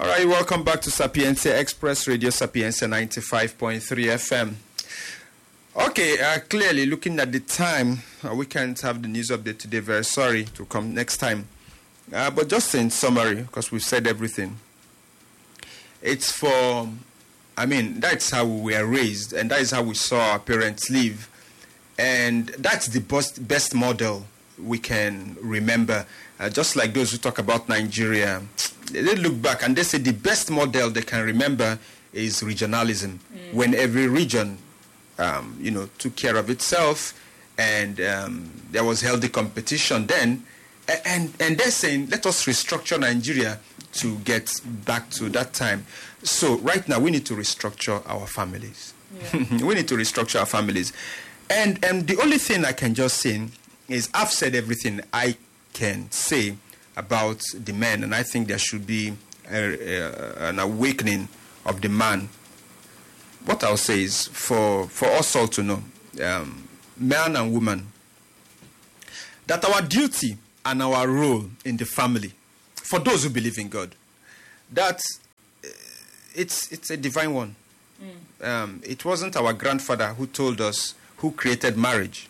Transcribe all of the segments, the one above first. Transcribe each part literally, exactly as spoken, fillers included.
right, welcome back to Sapientia Express Radio, Sapientia ninety-five point three F M. Okay, uh, clearly looking at the time, uh, we can't have the news update today. Very sorry to come next time. Uh, but just in summary, because we've said everything, it's for, I mean, that's how we were raised, and that is how we saw our parents live. And that's the best, best model we can remember. Uh, just like those who talk about Nigeria, they look back and they say the best model they can remember is regionalism, mm. when every region, um, you know, took care of itself, and um, there was healthy competition then. And and they're saying, let us restructure Nigeria to get back to that time. So right now we need to restructure our families. Yeah. We need to restructure our families. And and the only thing I can just say is I've said everything I can say about the men, and I think there should be a, a, an awakening of the man. What I'll say is for, for us all to know, um, man and woman, that our duty and our role in the family, for those who believe in God, that uh, it's it's a divine one. Mm. Um, it wasn't our grandfather who told us who created marriage.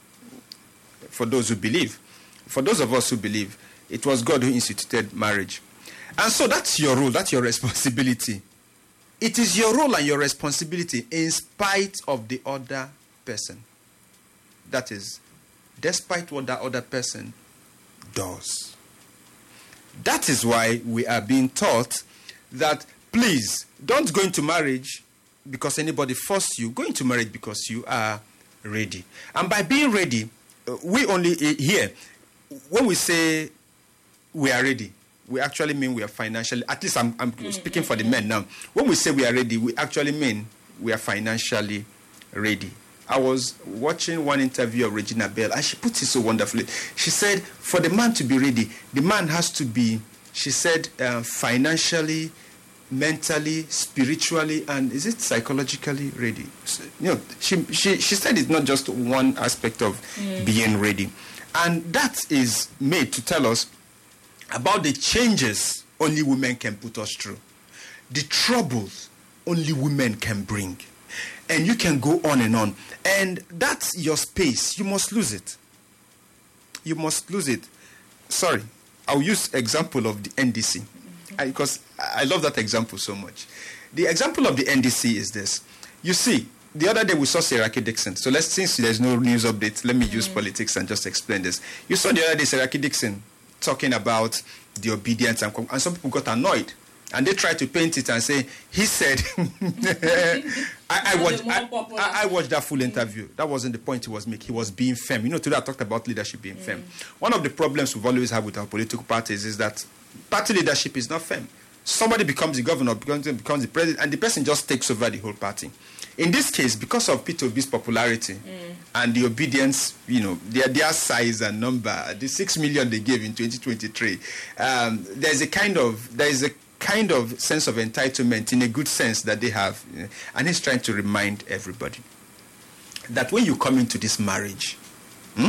For those who believe, for those of us who believe, it was God who instituted marriage. And so that's your role, that's your responsibility. It is your role and your responsibility in spite of the other person. That is, despite what that other person does. That is why we are being taught that, please, don't go into marriage because anybody forced you. Go into marriage because you are ready. And by being ready, we only here, when we say we are ready, we actually mean we are financially, at least I'm, I'm mm-hmm. speaking for the men now. When we say we are ready, we actually mean we are financially ready. I was watching one interview of Regina Bell, and she put it so wonderfully. She said, for the man to be ready, the man has to be, she said, uh, financially, mentally, spiritually, and is it psychologically ready? So, you know, she, she, she said it's not just one aspect of mm. being ready. And that is made to tell us about the changes only women can put us through. The troubles only women can bring. And you can go on and on. And that's your space. You must lose it. You must lose it. Sorry, I'll use example of the N D C. Mm-hmm. I, because I love that example so much. The example of the N D C is this. You see, the other day we saw Seraki Dixon. So let's, since there's no news update, let me use mm-hmm. politics and just explain this. You saw the other day Seraki Dixon talking about the obedience, and, and some people got annoyed. And they tried to paint it and say, he said, I, I, watched, I, I, I watched that full interview. That wasn't the point he was making. He was being firm. You know, today I talked about leadership being mm. firm. One of the problems we've always had with our political parties is that party leadership is not firm. Somebody becomes the governor, becomes, becomes the president, and the person just takes over the whole party. In this case, because of Peter Obi's popularity mm. and the obedience, you know, their, their size and number, the six million they gave in twenty twenty-three, um, there's a kind of, there is a kind of sense of entitlement in a good sense that they have. You know, and he's trying to remind everybody that when you come into this marriage, hmm,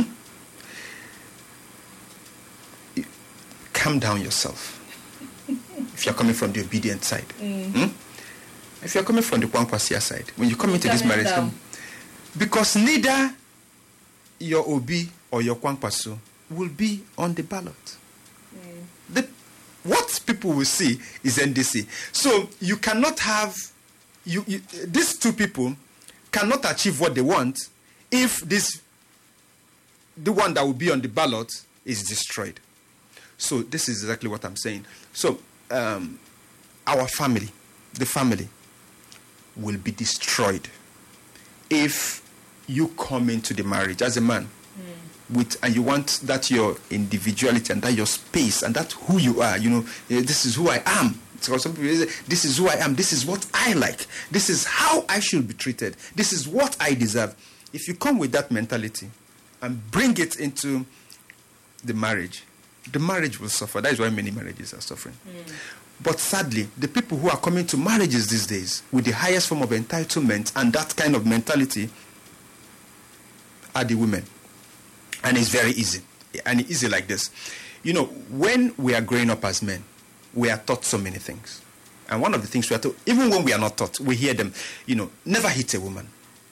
you, calm down yourself. If you're coming from the obedient side. Mm. Hmm? If you're coming from the Kwankwasia side, when you come into this marriage, come, because neither your Obi or your Kwankwaso will be on the ballot. Mm. The What people will see is N D C. So you cannot have, you, you these two people cannot achieve what they want if this, the one that will be on the ballot is destroyed. So this is exactly what I'm saying. So um, our family, the family, will be destroyed if you come into the marriage as a man. Mm. With, and you want that your individuality and that your space and that who you are, you know, this is who I am. So some people say, this is who I am, this is what I like, this is how I should be treated, this is what I deserve. If you come with that mentality and bring it into the marriage, the marriage will suffer. That is why many marriages are suffering. Mm. But sadly, the people who are coming to marriages these days with the highest form of entitlement and that kind of mentality are the women. And it's very easy. And it's easy like this. You know, when we are growing up as men, we are taught so many things. And one of the things we are taught, even when we are not taught, we hear them, you know, never hit a woman,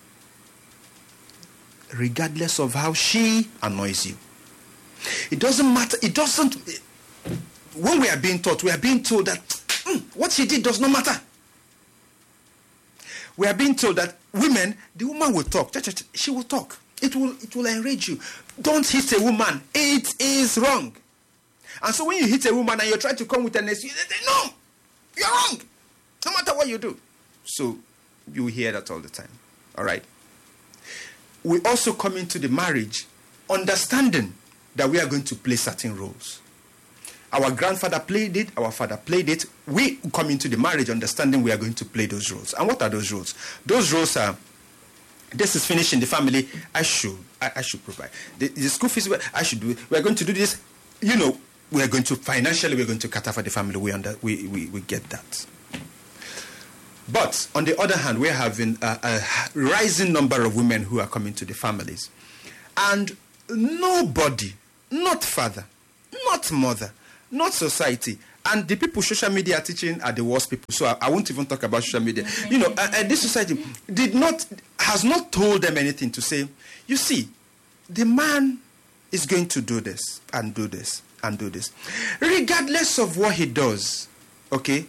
regardless of how she annoys you. It doesn't matter. It doesn't. When we are being taught, we are being told that mm, what she did does not matter. We are being told that women, the woman will talk. She will talk. It will, it will enrage you. Don't hit a woman. It is wrong. And so when you hit a woman and you try to come with an excuse, they say, no, you're wrong. No matter what you do. So you hear that all the time. All right. We also come into the marriage understanding that we are going to play certain roles. Our grandfather played it, our father played it. We come into the marriage understanding we are going to play those roles. And what are those roles? Those roles are, this is finished in the family, I should, I, I should provide. The, the school fees, I should do it. We are going to do this. You know, we are going to, financially, we are going to cater for the family. We, under, we, we, we get that. But on the other hand, we're having a, a rising number of women who are coming to the families. And nobody, not father, not mother, not society, and the people social media are teaching are the worst people. So I, I won't even talk about social media. You know, uh, uh, this society did not, has not told them anything to say, you see, the man is going to do this and do this and do this. Regardless of what he does, okay,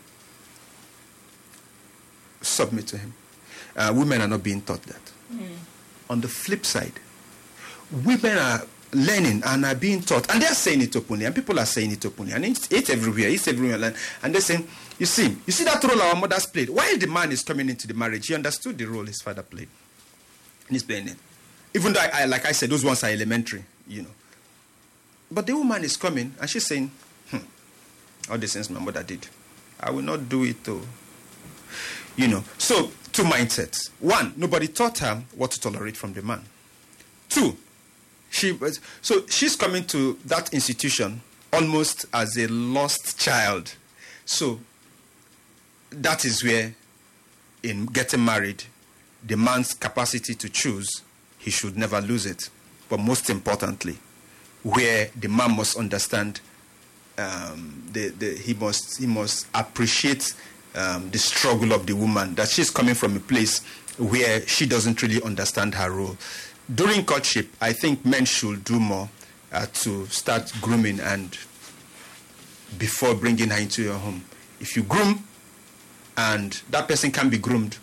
submit to him. Uh, women are not being taught that. Mm. On the flip side, women are learning and are being taught, and they are saying it openly, and people are saying it openly, and it's, it's everywhere, it's everywhere, and they're saying, you see, you see that role our mothers played. While the man is coming into the marriage, he understood the role his father played, and he's playing it. Even though, I, I, like I said, those ones are elementary, you know. But the woman is coming, and she's saying, hmm, all the things my mother did, I will not do it, though. You know, so two mindsets. One, nobody taught her what to tolerate from the man. Two, she was, so she's coming to that institution almost as a lost child. So that is where, in getting married, the man's capacity to choose, he should never lose it. But most importantly, where the man must understand, um, the, the, he must he must appreciate um, the struggle of the woman, that she's coming from a place where she doesn't really understand her role. During courtship, I think men should do more uh, to start grooming and before bringing her into your home. If you groom and that person can be groomed,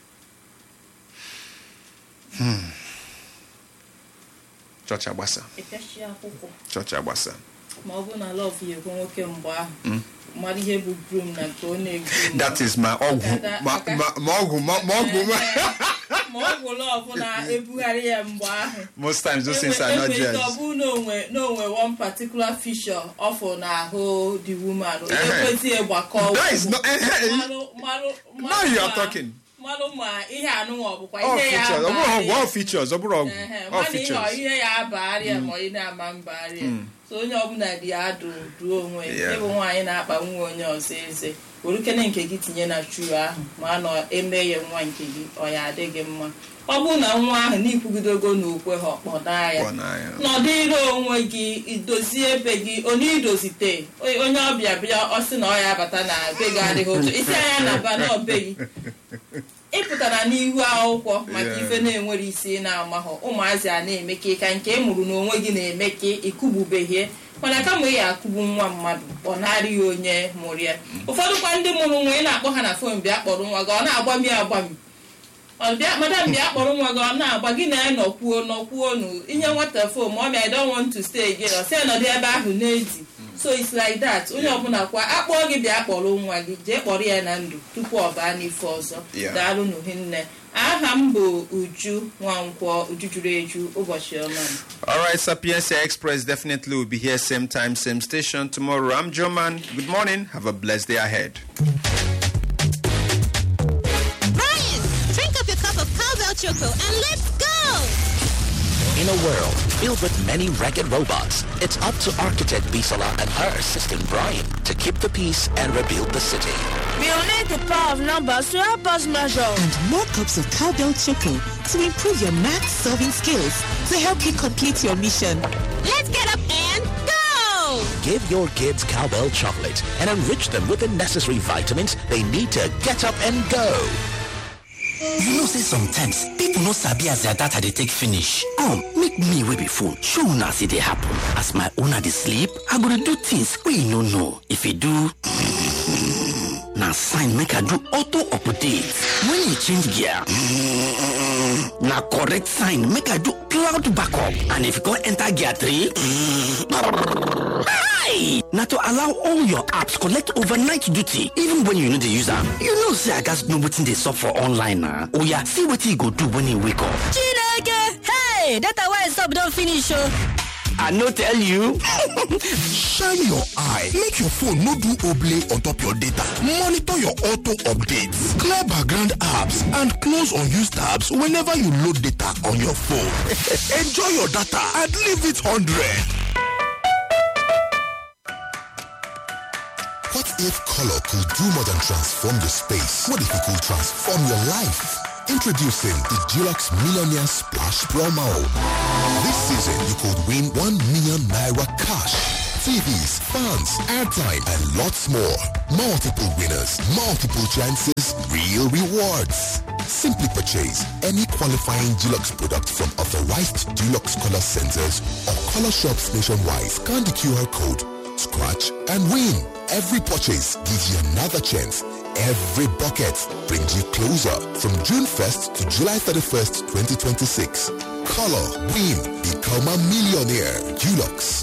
hmm. Church Abasa. Church Abasa. That is my ogu. My ogu. My ogu. Most times those things are not judged. No, one particular feature of the woman. That is not. Now you are talking. All features. All features. All features. Mm. So you know that the ado do even why na akpa nwa onye osese orukene nke gi tinye na chu ahu ma no emeye nwa nke gi oya adịghị mma obu na nwa ahu ni kwugidogo na okwe ha okpoda ya no dịrị onwe gi idozie ebe gi oni idozite onye obia bia osi na oya abata na be ga adịghị otu isi anya na ba na obe gi ịpụtara n'ihu akwụkwọ maka ife na-enwere isi na-amahọ ụmụazị a na-emeke ka nke emuru n'onwe gị na-emeke ikububeghie mana kama ị akụbu nwa mmadụ ọ narị onye mụrụ ya ụfọdụ kwa ndị mụrụ nwa ị na-akpọ ha na fon bịa kpọrọ nwa gị ọ na-agba mi agba mi ọ bịa madam bịa kpọrọ nwa gị ọ na-agba gị na nọkwuo nọkwuo nu inye nwata fon ma ọ I don't want to stay again ọ sị nọdụ ebe ahụ na-ezi. So it's like that. Onye ọbụla kwa akpọ gị bịa kpọrọ nwa gị jee kpọrọ ya na ndụ tupu ọ baa n'ife ọzọ. Daalụ n'uhinne. Aha m bụ Uju Nwankwọ Ujujuru Eju ụbọchị ọma. All right, Sapientia Express definitely will be here same time, same station tomorrow. I'm Joman. Good morning. Have a blessed day ahead. Brian, drink up your cup of Cowbell Choco and let's go! In a world filled with many ragged robots, it's up to architect Bisola and her assistant Brian to keep the peace and rebuild the city. We'll need the power of numbers to help us measure. And more cups of Cowbell Choco to improve your math solving skills to help you complete your mission. Let's get up and go! Give your kids Cowbell chocolate and enrich them with the necessary vitamins they need to get up and go. You know, say sometimes people no sabi as their data they take finish. Come, make me wey be phone. Show una see they happen. As my owner they sleep, I go to do things we no know. If you do, now sign make I do auto update. When you change gear, now correct sign make I do cloud backup. And if you go enter gear three, hi! Now to allow all your apps collect overnight duty, even when you know the user. You know, say I got know what they sub for online now. Oh yeah, see what he go do when he wake up. Chineke! Hey! That's why I stop don't finish, oh. I no tell you. Shine your eye. Make your phone no do oblay on top your data. Monitor your auto updates. Clear background apps and close unused tabs whenever you load data on your phone. Enjoy your data and leave it one hundred. What if color could do more than transform your space? What if it could transform your life? Introducing the Dulux Millionaire Splash Promo. This season, you could win one million naira cash, T Vs, fans, airtime, and lots more. Multiple winners, multiple chances, real rewards. Simply purchase any qualifying Dulux product from authorized Dulux color centers or color shops nationwide. Scan the Q R code, scratch, and win. Every purchase gives you another chance. Every bucket brings you closer. From June first to July thirty-first, twenty twenty-six. Color, win, become a millionaire. Dulux.